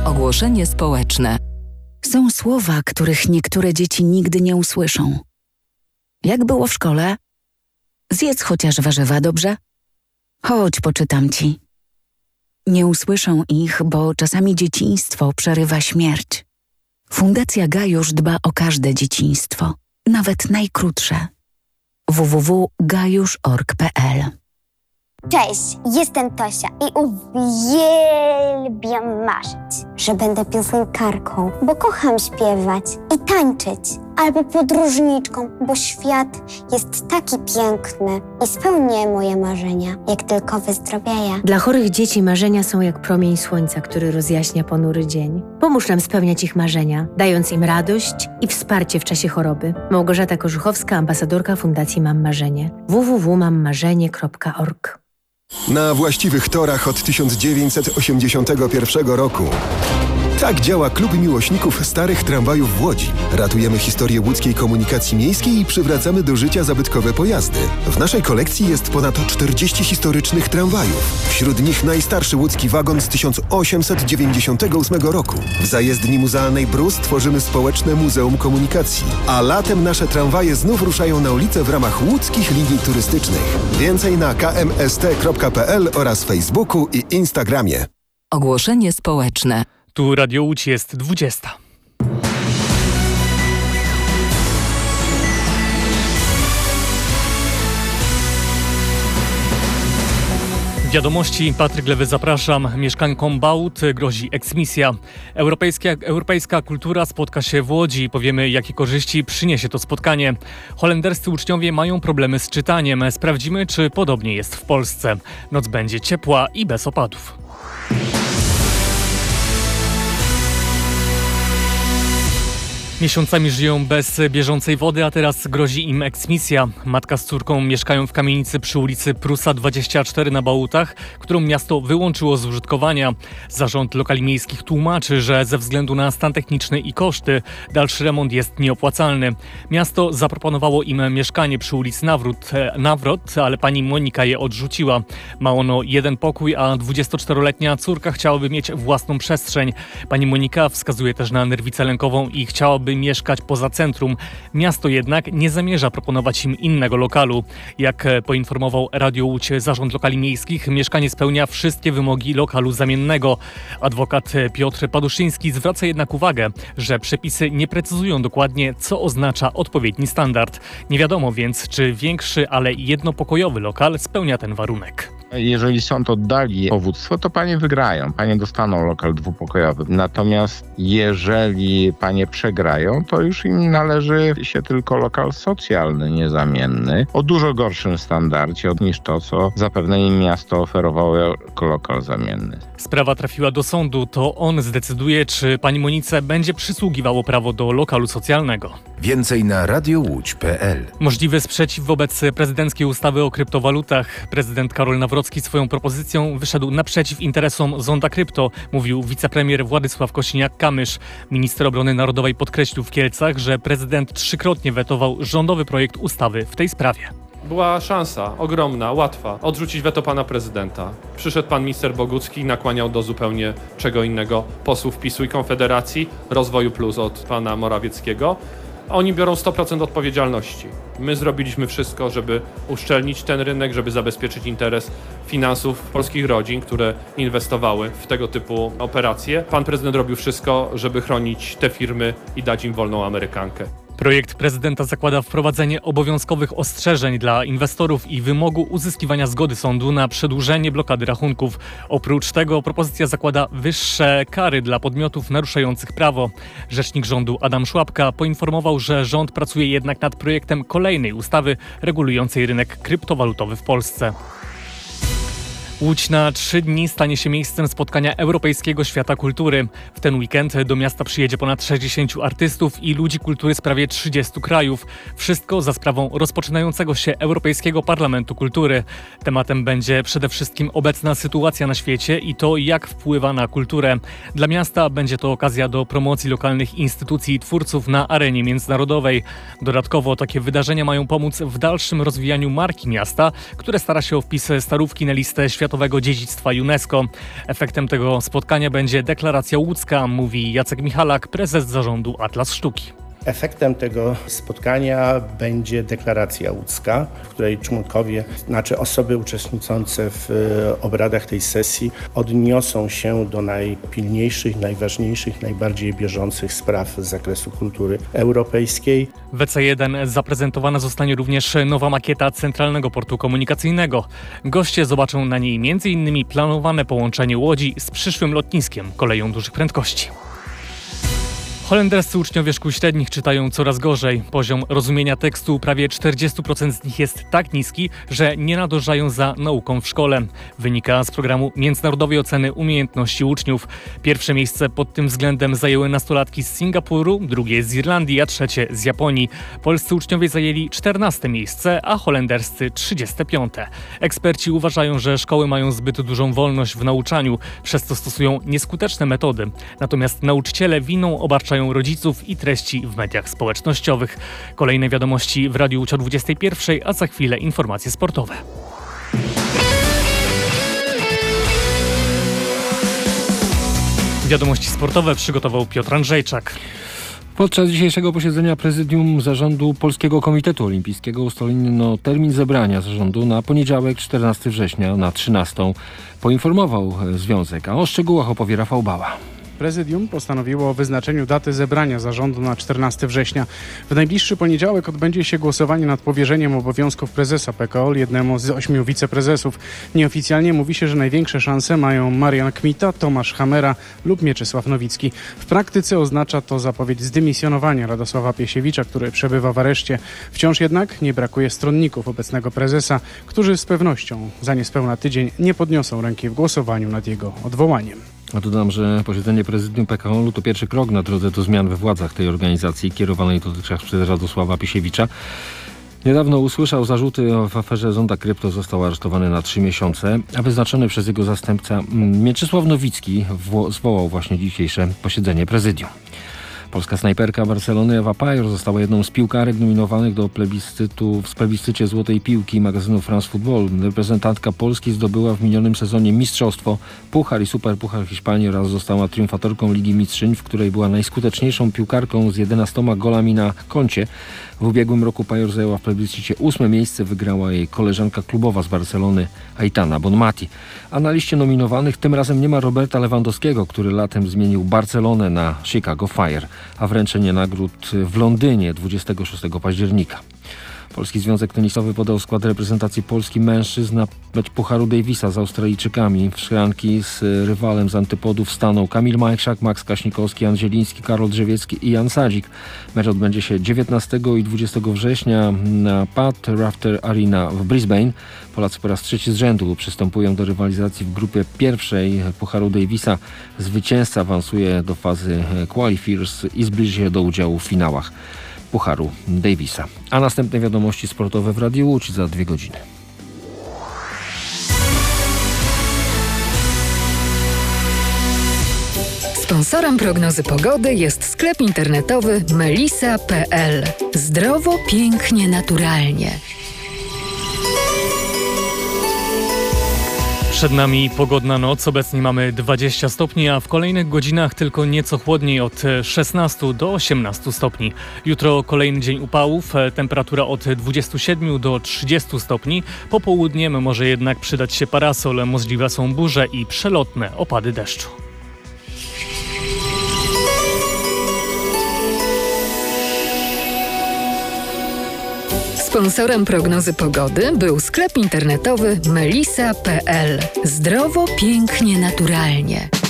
Ogłoszenie społeczne. Są słowa, których niektóre dzieci nigdy nie usłyszą. Jak było w szkole? Zjedz chociaż warzywa, dobrze? Chodź, poczytam ci. Nie usłyszą ich, bo czasami dzieciństwo przerywa śmierć. Fundacja Gajusz dba o każde dzieciństwo, nawet najkrótsze. www.gajusz.org.pl. Cześć, jestem Tosia i uwielbiam marzyć, że będę piosenkarką, bo kocham śpiewać i tańczyć, albo podróżniczką, bo świat jest taki piękny i spełnię moje marzenia, jak tylko wyzdrowieję. Dla chorych dzieci marzenia są jak promień słońca, który rozjaśnia ponury dzień. Pomóż nam spełniać ich marzenia, dając im radość i wsparcie w czasie choroby. Małgorzata Korzuchowska, ambasadorka Fundacji Mam Marzenie. www.mammarzenie.org. Na właściwych torach od 1981 roku. Tak działa Klub Miłośników Starych Tramwajów w Łodzi. Ratujemy historię łódzkiej komunikacji miejskiej i przywracamy do życia zabytkowe pojazdy. W naszej kolekcji jest ponad 40 historycznych tramwajów. Wśród nich najstarszy łódzki wagon z 1898 roku. W zajezdni muzealnej Brus tworzymy społeczne Muzeum Komunikacji. A latem nasze tramwaje znów ruszają na ulicę w ramach łódzkich linii turystycznych. Więcej na kmst.pl oraz Facebooku i Instagramie. Ogłoszenie społeczne. Tu Radio Łódź, jest 20. Wiadomości, Patryk Lewy, zapraszam. Mieszkankom Bałut grozi eksmisja. Europejska kultura spotka się w Łodzi. Powiemy, jakie korzyści przyniesie to spotkanie. Holenderscy uczniowie mają problemy z czytaniem. Sprawdzimy, czy podobnie jest w Polsce. Noc będzie ciepła i bez opadów. Miesiącami żyją bez bieżącej wody, a teraz grozi im eksmisja. Matka z córką mieszkają w kamienicy przy ulicy Prusa 24 na Bałutach, którą miasto wyłączyło z użytkowania. Zarząd lokali miejskich tłumaczy, że ze względu na stan techniczny i koszty dalszy remont jest nieopłacalny. Miasto zaproponowało im mieszkanie przy ulicy Nawrot, ale pani Monika je odrzuciła. Ma ono jeden pokój, a 24-letnia córka chciałaby mieć własną przestrzeń. Pani Monika wskazuje też na nerwicę lękową i chciałaby mieszkać poza centrum. Miasto jednak nie zamierza proponować im innego lokalu. Jak poinformował Radio Łódź Zarząd Lokali Miejskich, mieszkanie spełnia wszystkie wymogi lokalu zamiennego. Adwokat Piotr Paduszyński zwraca jednak uwagę, że przepisy nie precyzują dokładnie, co oznacza odpowiedni standard. Nie wiadomo więc, czy większy, ale jednopokojowy lokal spełnia ten warunek. Jeżeli sąd oddali powództwo, to panie wygrają. Panie dostaną lokal dwupokojowy. Natomiast jeżeli panie przegrają, to już im należy się tylko lokal socjalny, niezamienny, o dużo gorszym standardzie niż to, co zapewne im miasto oferowało jako lokal zamienny. Sprawa trafiła do sądu. To on zdecyduje, czy pani Monice będzie przysługiwało prawo do lokalu socjalnego. Więcej na radiołódź.pl. Możliwy sprzeciw wobec prezydenckiej ustawy o kryptowalutach. Prezydent Karol Nawrocki swoją propozycją wyszedł naprzeciw interesom Zonda Krypto, mówił wicepremier Władysław Kosiniak-Kamysz. Minister Obrony Narodowej podkreślił w Kielcach, że prezydent trzykrotnie wetował rządowy projekt ustawy w tej sprawie. Była szansa, ogromna, łatwa, odrzucić weto pana prezydenta. Przyszedł pan minister Bogucki i nakłaniał do zupełnie czego innego posłów PiS-u i Konfederacji, Rozwoju Plus od pana Morawieckiego. Oni biorą 100% odpowiedzialności. My zrobiliśmy wszystko, żeby uszczelnić ten rynek, żeby zabezpieczyć interes finansów polskich rodzin, które inwestowały w tego typu operacje. Pan prezydent robił wszystko, żeby chronić te firmy i dać im wolną amerykankę. Projekt prezydenta zakłada wprowadzenie obowiązkowych ostrzeżeń dla inwestorów i wymogu uzyskiwania zgody sądu na przedłużenie blokady rachunków. Oprócz tego propozycja zakłada wyższe kary dla podmiotów naruszających prawo. Rzecznik rządu Adam Szłapka poinformował, że rząd pracuje jednak nad projektem kolejnej ustawy regulującej rynek kryptowalutowy w Polsce. Łódź na 3 dni stanie się miejscem spotkania Europejskiego Świata Kultury. W ten weekend do miasta przyjedzie ponad 60 artystów i ludzi kultury z prawie 30 krajów. Wszystko za sprawą rozpoczynającego się Europejskiego Parlamentu Kultury. Tematem będzie przede wszystkim obecna sytuacja na świecie i to, jak wpływa na kulturę. Dla miasta będzie to okazja do promocji lokalnych instytucji i twórców na arenie międzynarodowej. Dodatkowo takie wydarzenia mają pomóc w dalszym rozwijaniu marki miasta, które stara się o wpis Starówki na listę światowych Światowego Dziedzictwa UNESCO. Efektem tego spotkania będzie deklaracja łódzka, mówi Jacek Michalak, prezes zarządu Atlas Sztuki. Efektem tego spotkania będzie deklaracja łódzka, w której członkowie, osoby uczestniczące w obradach tej sesji odniosą się do najpilniejszych, najważniejszych, najbardziej bieżących spraw z zakresu kultury europejskiej. W EC1 zaprezentowana zostanie również nowa makieta Centralnego Portu Komunikacyjnego. Goście zobaczą na niej m.in. planowane połączenie Łodzi z przyszłym lotniskiem koleją dużych prędkości. Holenderscy uczniowie szkół średnich czytają coraz gorzej. Poziom rozumienia tekstu prawie 40% z nich jest tak niski, że nie nadążają za nauką w szkole. Wynika z programu Międzynarodowej Oceny Umiejętności Uczniów. Pierwsze miejsce pod tym względem zajęły nastolatki z Singapuru, drugie z Irlandii, a trzecie z Japonii. Polscy uczniowie zajęli 14 miejsce, a holenderscy 35. Eksperci uważają, że szkoły mają zbyt dużą wolność w nauczaniu, przez co stosują nieskuteczne metody. Natomiast nauczyciele winą obarczają rodziców i treści w mediach społecznościowych. Kolejne wiadomości w Radiu Łódź o 21, a za chwilę informacje sportowe. Wiadomości sportowe przygotował Piotr Andrzejczak. Podczas dzisiejszego posiedzenia prezydium zarządu Polskiego Komitetu Olimpijskiego ustalono termin zebrania zarządu na poniedziałek 14 września na 13. Poinformował związek, a o szczegółach opowie Rafał Bała. Prezydium postanowiło o wyznaczeniu daty zebrania zarządu na 14 września. W najbliższy poniedziałek odbędzie się głosowanie nad powierzeniem obowiązków prezesa PKOL jednemu z 8 wiceprezesów. Nieoficjalnie mówi się, że największe szanse mają Marian Kmita, Tomasz Hamera lub Mieczysław Nowicki. W praktyce oznacza to zapowiedź zdymisjonowania Radosława Piesiewicza, który przebywa w areszcie. Wciąż jednak nie brakuje stronników obecnego prezesa, którzy z pewnością za niespełna tydzień nie podniosą ręki w głosowaniu nad jego odwołaniem. A dodam, że posiedzenie prezydium PKOL-u to pierwszy krok na drodze do zmian we władzach tej organizacji kierowanej dotychczas przez Radosława Piesiewicza. Niedawno usłyszał zarzuty w aferze Zonda Krypto, został aresztowany na 3 miesiące, a wyznaczony przez jego zastępca Mieczysław Nowicki zwołał właśnie dzisiejsze posiedzenie prezydium. Polska snajperka Barcelony Ewa Pajor została jedną z piłkarek nominowanych do plebiscytu w plebiscycie Złotej Piłki magazynu France Football. Reprezentantka Polski zdobyła w minionym sezonie mistrzostwo, puchar i superpuchar Hiszpanii oraz została triumfatorką Ligi Mistrzyń, w której była najskuteczniejszą piłkarką z 11 golami na koncie. W ubiegłym roku Pajor zajęła w plebiscycie 8 miejsce, wygrała jej koleżanka klubowa z Barcelony Aitana Bonmati. A na liście nominowanych tym razem nie ma Roberta Lewandowskiego, który latem zmienił Barcelonę na Chicago Fire, a wręczenie nagród w Londynie 26 października. Polski Związek Tenisowy podał skład reprezentacji Polski mężczyzn na mecz Pucharu Davisa z Australijczykami. W szklanki z rywalem z antypodów staną Kamil Majchrzak, Max Kaśnikowski, Andrzeliński, Karol Drzewiecki i Jan Sadzik. Mecz odbędzie się 19 i 20 września na Pat Rafter Arena w Brisbane. Polacy po raz trzeci z rzędu przystępują do rywalizacji w grupie pierwszej Pucharu Davisa. Zwycięzca awansuje do fazy qualifiers i zbliży się do udziału w finałach Pucharu Davisa. A następne wiadomości sportowe w Radiu Łódź za 2 godziny. Sponsorem prognozy pogody jest sklep internetowy melisa.pl. Zdrowo, pięknie, naturalnie. Przed nami pogodna noc, obecnie mamy 20 stopni, a w kolejnych godzinach tylko nieco chłodniej od 16 do 18 stopni. Jutro kolejny dzień upałów, temperatura od 27 do 30 stopni. Popołudniem może jednak przydać się parasol, możliwe są burze i przelotne opady deszczu. Sponsorem prognozy pogody był sklep internetowy melisa.pl. Zdrowo, pięknie, naturalnie.